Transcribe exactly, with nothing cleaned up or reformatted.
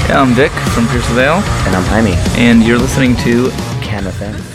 Yeah, I'm Vic from Pierce the Veil. And I'm Jaime. And you're listening to Cam F M.